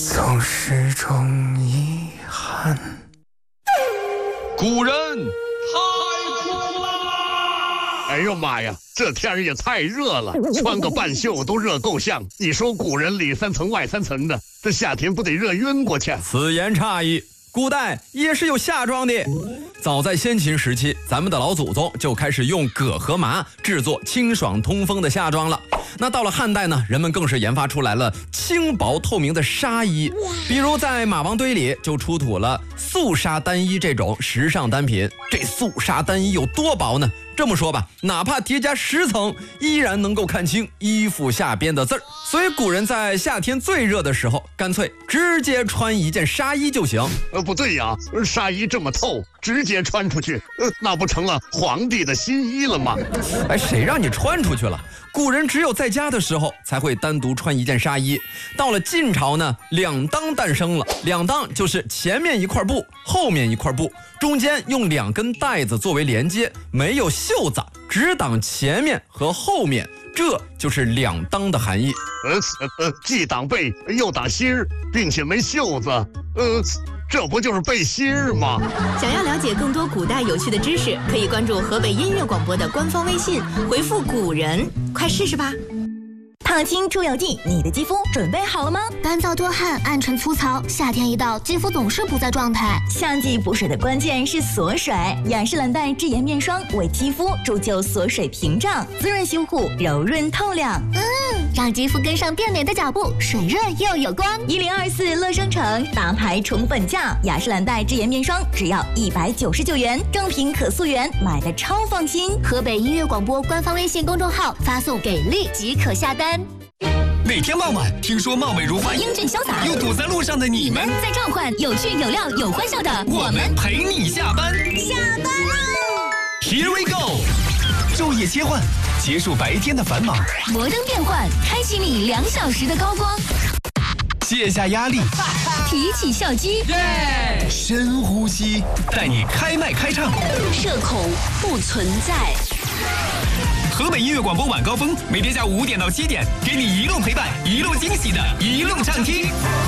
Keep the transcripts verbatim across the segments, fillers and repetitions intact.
总是种遗憾。 古人太苦了！哎呦妈呀，这天也太热了，穿个半袖都热够呛。你说古人里三层外三层的，这夏天不得热晕过去？ 此言差矣，古代也是有夏装的。早在先秦时期，咱们的老祖宗就开始用葛和麻制作清爽通风的夏装了。那到了汉代呢，人们更是研发出来了轻薄透明的纱衣，比如在马王堆里就出土了素纱单衣这种时尚单品。这素纱单衣有多薄呢？这么说吧，哪怕叠加十层，依然能够看清衣服下边的字儿。所以古人在夏天最热的时候，干脆直接穿一件纱衣就行。 呃，不对呀，纱衣这么透，直接穿出去，呃，那不成了皇帝的新衣了吗？ 哎，谁让你穿出去了？古人只有在家的时候才会单独穿一件纱衣。到了晋朝呢，两裆诞生了。两裆就是前面一块布，后面一块布，中间用两根带子作为连接，没有袖子，只挡前面和后面，这就是两裆的含义。 呃呃，既挡背又挡心儿，并且没袖子，呃，这不就是背心儿吗？ 想要了解更多古代有趣的知识，可以关注河北音乐广播的官方微信，回复古人，快试试吧。 烫青出油剂，你的肌肤准备好了吗？ 干燥多汗、暗沉粗糙，夏天一到，肌肤总是不在状态。 夏季补水的关键是锁水，雅诗兰黛智妍面霜为肌肤铸就锁水屏障，滋润修护，柔润透亮。 嗯，让肌肤跟上变美的脚步，水润又有光。 一零二四乐商城大牌宠粉价，雅诗兰黛智妍面霜只要一百九十九元，正品可溯源，买的超放心。 河北音乐广播官方微信公众号发送给力即可下单。 每天傍晚，听说貌美如花、 英俊潇洒又堵在路上的你们， 在召唤有趣有料有欢笑的我们陪你下班。 下班喽 ！Here we go！ 昼夜切换，结束白天的繁忙。 摩登变换，开启你两小时的高光。 卸下压力， 提起笑肌， 耶！深呼吸，带你开麦开唱。 社恐不存在。 河北音乐广播晚高峰，每天下午五点到七点，给你一路陪伴，一路惊喜的，一路畅听。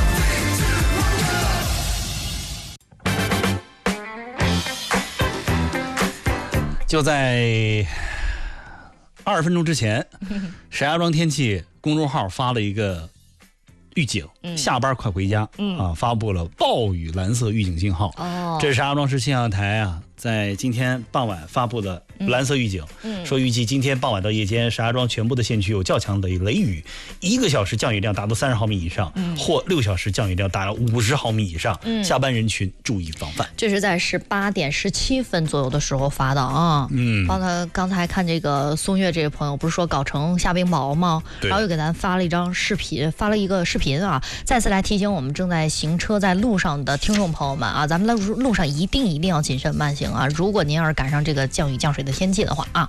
就在二十分钟之前，石家庄天气公众号发了一个预警，嗯、下班快回家、嗯、啊，发布了暴雨蓝色预警信号。哦，这是石家庄市气象台啊，在今天傍晚发布的蓝色预警，嗯嗯、说预计今天傍晚到夜间，石家庄全部的县区有较强的雷雨，一个小时降雨量达到三十毫米以上，嗯、或六小时降雨量达到五十毫米以上。嗯、下班人群注意防范。 这是在十八点十七分左右的时候发的啊。嗯，刚才刚才看这个松月这位朋友不是说搞成下冰雹吗？然后又给咱发了一张视频，发了一个视频啊，再次来提醒我们正在行车在路上的听众朋友们啊，咱们在路上一定一定要谨慎慢行啊！如果您要是赶上这个降雨降水的天气的话啊。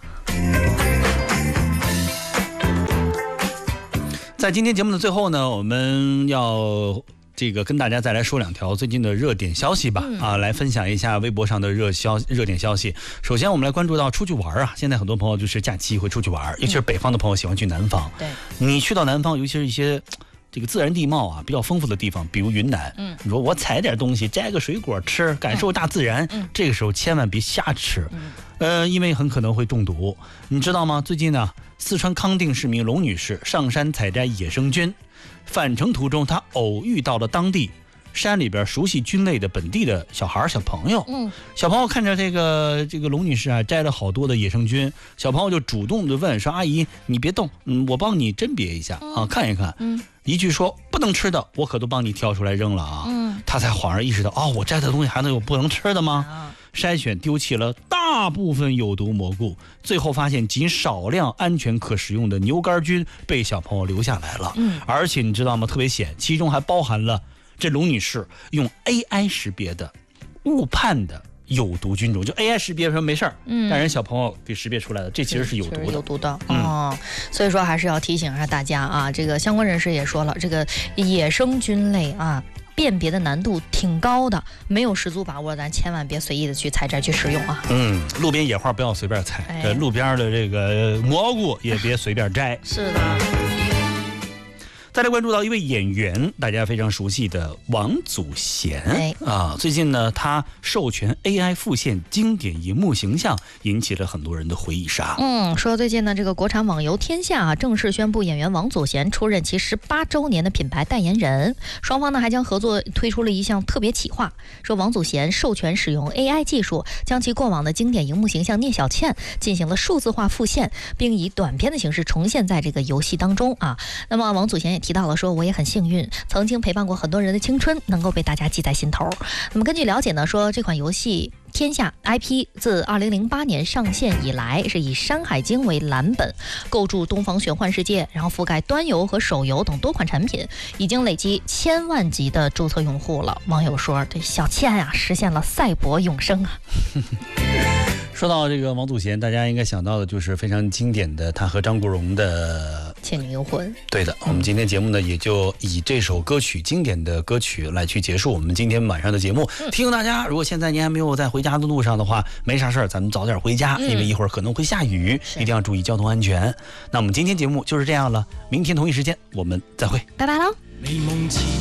在今天节目的最后呢，我们要这个跟大家再来说两条最近的热点消息吧，嗯、啊，来分享一下微博上的热消热点消息。首先，我们来关注到出去玩啊，现在很多朋友就是假期会出去玩，尤其是北方的朋友喜欢去南方。对，你去到南方，尤其是一些这个自然地貌啊比较丰富的地方，比如云南，嗯，你说我采点东西，摘个水果吃，感受大自然，嗯、这个时候千万别瞎吃，嗯、呃，因为很可能会中毒。你知道吗？最近呢，四川康定市民龙女士上山采摘野生菌，返程途中她偶遇到了当地山里边熟悉菌类的本地的小孩小朋友，嗯，小朋友看着这个这个龙女士啊摘了好多的野生菌，小朋友就主动的问说：“阿姨，你别动，嗯，我帮你甄别一下啊，看一看。”嗯，一句说不能吃的，我可都帮你挑出来扔了啊。嗯，他才恍然意识到，哦，我摘的东西还能有不能吃的吗？筛选丢弃了大部分有毒蘑菇，最后发现仅少量安全可食用的牛肝菌被小朋友留下来了。嗯，而且你知道吗？特别险，其中还包含了这龙女士用 A I 识别的误判的有毒菌种，就 A I 识别说没事儿，嗯，但人小朋友给识别出来的，这其实是有毒的， 有毒的，嗯、哦，所以说还是要提醒一下大家啊，这个相关人士也说了，这个野生菌类啊，辨别的难度挺高的，没有十足把握，咱千万别随意的去采摘去食用啊。 嗯，路边野花不要随便采，哎、这路边的这个蘑菇也别随便摘。 是的。 再来关注到一位演员，大家非常熟悉的王祖贤、哎、啊，最近呢，他授权 A I 复现经典荧幕形象，引起了很多人的回忆杀。 嗯，说最近呢，这个国产网游天下啊，正式宣布演员王祖贤出任其十八周年的品牌代言人。双方呢还将合作推出了一项特别企划，说王祖贤授权使用 A I 技术，将其过往的经典荧幕形象聂小倩进行了数字化复现，并以短片的形式重现在这个游戏当中啊。那么王祖贤也提到了说，我也很幸运，曾经陪伴过很多人的青春，能够被大家记在心头。那么根据了解呢，说这款游戏天下 I P 自二零零八年上线以来，是以《山海经》为蓝本，构筑东方玄幻世界，然后覆盖端游和手游等多款产品，已经累积千万级的注册用户了。网友说，这小倩呀、啊，实现了赛博永生啊！ 说到这个王祖贤，大家应该想到的就是非常经典的他和张国荣的 《倩女幽魂》。 对的，我们今天节目呢，也就以这首歌曲经典的歌曲来去结束我们今天晚上的节目。嗯、提醒大家，如果现在您还没有在回家的路上的话，没啥事儿，咱们早点回家，嗯、因为一会儿可能会下雨，一定要注意交通安全。那我们今天节目就是这样了，明天同一时间我们再会， 拜拜喽。